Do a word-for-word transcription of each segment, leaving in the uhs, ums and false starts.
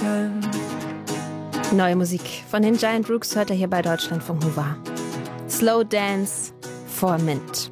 time. Neue Musik von den Giant Rooks hört ihr hier bei Deutschlandfunk Nova. Slow Dance for Mint.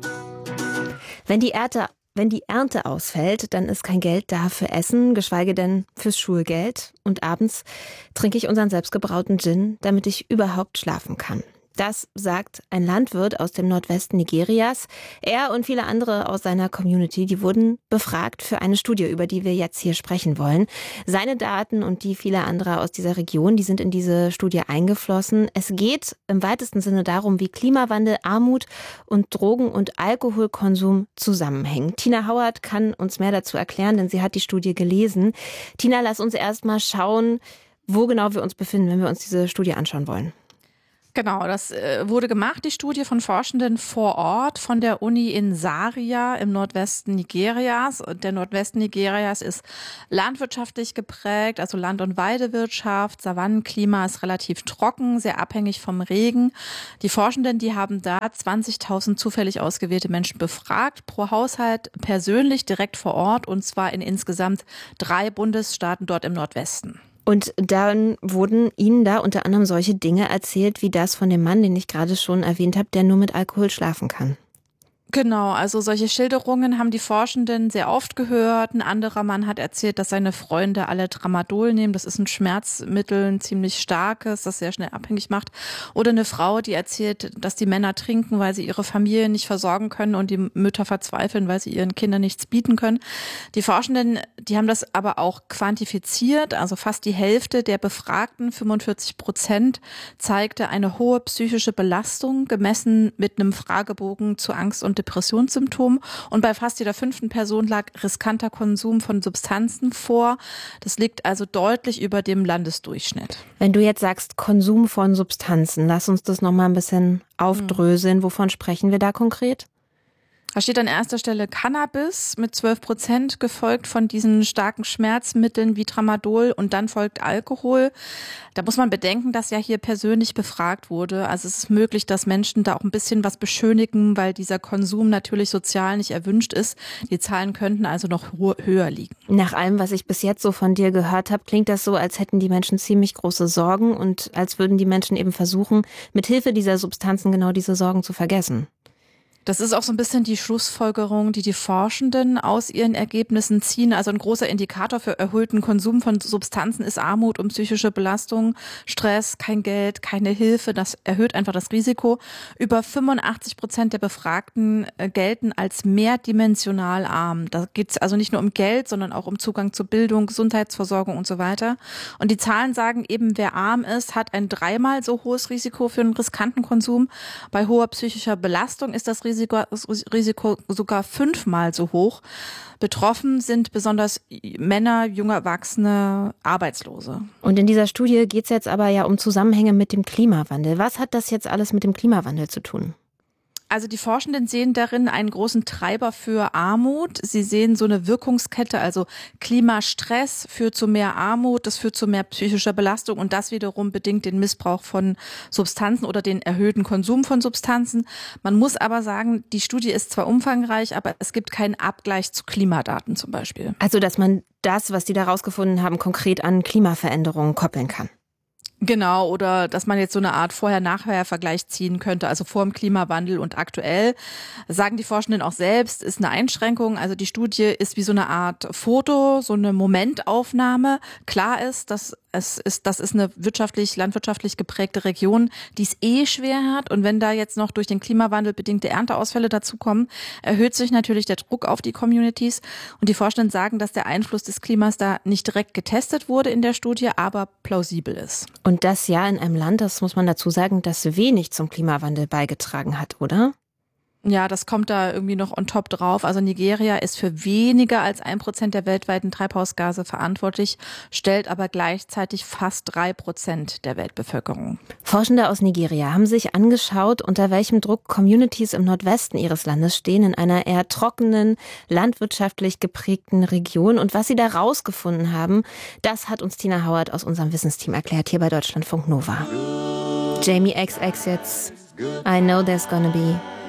Wenn die Ernte, wenn die Ernte ausfällt, dann ist kein Geld da für Essen, geschweige denn fürs Schulgeld. Und abends trinke ich unseren selbstgebrauten Gin, damit ich überhaupt schlafen kann. Das sagt ein Landwirt aus dem Nordwesten Nigerias. Er und viele andere aus seiner Community, die wurden befragt für eine Studie, über die wir jetzt hier sprechen wollen. Seine Daten und die vieler anderer aus dieser Region, die sind in diese Studie eingeflossen. Es geht im weitesten Sinne darum, wie Klimawandel, Armut und Drogen- und Alkoholkonsum zusammenhängen. Tina Hauert kann uns mehr dazu erklären, denn sie hat die Studie gelesen. Tina, lass uns erst mal schauen, wo genau wir uns befinden, wenn wir uns diese Studie anschauen wollen. Genau, das äh, wurde gemacht, die Studie von Forschenden vor Ort von der Uni in Zaria im Nordwesten Nigerias. Und der Nordwesten Nigerias ist landwirtschaftlich geprägt, also Land- und Weidewirtschaft. Savannenklima ist relativ trocken, sehr abhängig vom Regen. Die Forschenden, die haben da zwanzigtausend zufällig ausgewählte Menschen befragt, pro Haushalt persönlich direkt vor Ort, und zwar in insgesamt drei Bundesstaaten dort im Nordwesten. Und dann wurden Ihnen da unter anderem solche Dinge erzählt, wie das von dem Mann, den ich gerade schon erwähnt habe, der nur mit Alkohol schlafen kann. Genau, also solche Schilderungen haben die Forschenden sehr oft gehört. Ein anderer Mann hat erzählt, dass seine Freunde alle Tramadol nehmen. Das ist ein Schmerzmittel, ein ziemlich starkes, das sehr schnell abhängig macht. Oder eine Frau, die erzählt, dass die Männer trinken, weil sie ihre Familie nicht versorgen können und die Mütter verzweifeln, weil sie ihren Kindern nichts bieten können. Die Forschenden, die haben das aber auch quantifiziert. Also fast die Hälfte der Befragten, fünfundvierzig Prozent, zeigte eine hohe psychische Belastung, gemessen mit einem Fragebogen zu Angst und Depressionssymptomen, und bei fast jeder fünften Person lag riskanter Konsum von Substanzen vor. Das liegt also deutlich über dem Landesdurchschnitt. Wenn du jetzt sagst Konsum von Substanzen, lass uns das noch mal ein bisschen aufdröseln. Mhm. Wovon sprechen wir da konkret? Da steht an erster Stelle Cannabis mit zwölf Prozent, gefolgt von diesen starken Schmerzmitteln wie Tramadol, und dann folgt Alkohol. Da muss man bedenken, dass ja hier persönlich befragt wurde. Also es ist möglich, dass Menschen da auch ein bisschen was beschönigen, weil dieser Konsum natürlich sozial nicht erwünscht ist. Die Zahlen könnten also noch höher liegen. Nach allem, was ich bis jetzt so von dir gehört habe, klingt das so, als hätten die Menschen ziemlich große Sorgen und als würden die Menschen eben versuchen, mit Hilfe dieser Substanzen genau diese Sorgen zu vergessen. Das ist auch so ein bisschen die Schlussfolgerung, die die Forschenden aus ihren Ergebnissen ziehen. Also ein großer Indikator für erhöhten Konsum von Substanzen ist Armut und psychische Belastung, Stress, kein Geld, keine Hilfe. Das erhöht einfach das Risiko. Über fünfundachtzig Prozent der Befragten gelten als mehrdimensional arm. Da geht es also nicht nur um Geld, sondern auch um Zugang zu Bildung, Gesundheitsversorgung und so weiter. Und die Zahlen sagen eben, wer arm ist, hat ein dreimal so hohes Risiko für einen riskanten Konsum. Bei hoher psychischer Belastung ist das Risiko Risiko, Risiko sogar fünfmal so hoch. Betroffen sind besonders Männer, junge Erwachsene, Arbeitslose. Und in dieser Studie geht es jetzt aber ja um Zusammenhänge mit dem Klimawandel. Was hat das jetzt alles mit dem Klimawandel zu tun? Also die Forschenden sehen darin einen großen Treiber für Armut. Sie sehen so eine Wirkungskette, also Klimastress führt zu mehr Armut, das führt zu mehr psychischer Belastung, und das wiederum bedingt den Missbrauch von Substanzen oder den erhöhten Konsum von Substanzen. Man muss aber sagen, die Studie ist zwar umfangreich, aber es gibt keinen Abgleich zu Klimadaten zum Beispiel. Also dass man das, was die da rausgefunden haben, konkret an Klimaveränderungen koppeln kann. Genau, oder dass man jetzt so eine Art Vorher-Nachher-Vergleich ziehen könnte, also vor dem Klimawandel und aktuell. Sagen die Forschenden auch selbst, ist eine Einschränkung. Also die Studie ist wie so eine Art Foto, so eine Momentaufnahme. Klar ist, dass es ist, das ist eine wirtschaftlich, landwirtschaftlich geprägte Region, die es eh schwer hat. Und wenn da jetzt noch durch den Klimawandel bedingte Ernteausfälle dazukommen, erhöht sich natürlich der Druck auf die Communities. Und die Forschenden sagen, dass der Einfluss des Klimas da nicht direkt getestet wurde in der Studie, aber plausibel ist. Und das ja in einem Land, das muss man dazu sagen, das wenig zum Klimawandel beigetragen hat, oder? Ja, das kommt da irgendwie noch on top drauf. Also Nigeria ist für weniger als ein Prozent der weltweiten Treibhausgase verantwortlich, stellt aber gleichzeitig fast drei Prozent der Weltbevölkerung. Forschende aus Nigeria haben sich angeschaut, unter welchem Druck Communities im Nordwesten ihres Landes stehen, in einer eher trockenen, landwirtschaftlich geprägten Region. Und was sie da rausgefunden haben, das hat uns Tina Hauert aus unserem Wissensteam erklärt, hier bei Deutschlandfunk Nova. Jamie X X jetzt, I know there's gonna be